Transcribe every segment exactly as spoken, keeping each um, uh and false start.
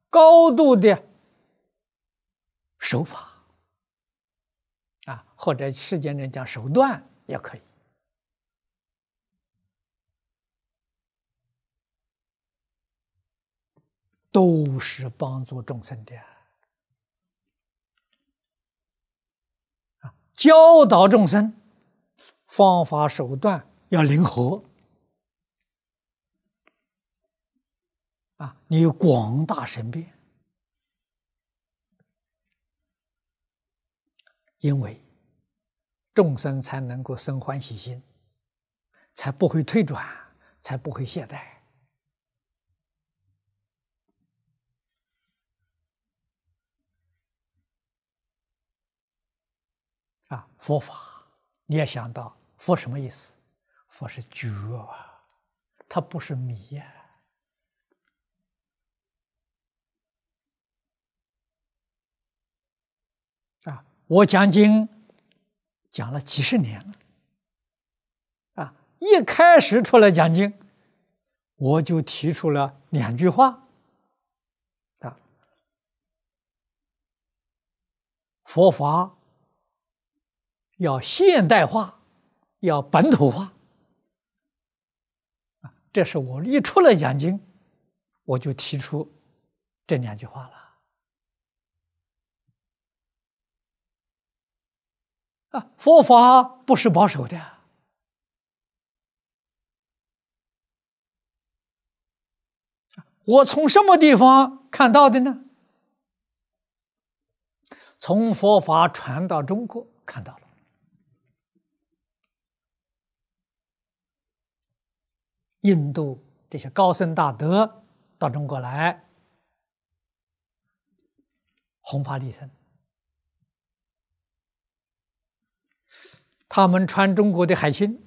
高度的手法啊，或者世间人讲手段也可以。都是帮助众生的啊！教导众生方法手段要灵活啊！你有广大神变，因为众生才能够生欢喜心，才不会退转，才不会懈怠。啊，佛法你也想到佛什么意思？佛是觉啊，它不是迷呀。啊，我讲经讲了几十年了，啊，一开始出来讲经，我就提出了两句话，啊，佛法要现代化，要本土化，啊，这是我一出来讲经，我就提出这两句话了。啊，佛法不是保守的，我从什么地方看到的呢？从佛法传到中国看到了。印度这些高僧大德到中国来弘法利生，他们传中国的海青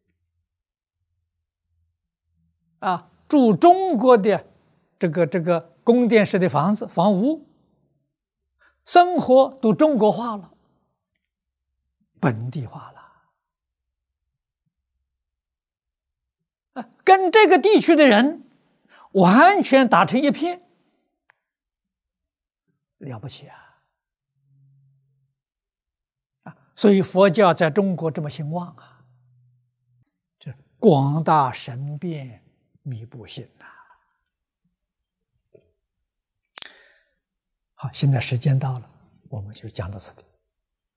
啊，住中国的这个这个宫殿式的房子房屋，生活都中国化了，本地化了。跟这个地区的人完全打成一片，了不起啊！啊，所以佛教在中国这么兴旺啊，这广大神变弥不性呐。好，现在时间到了，我们就讲到这里。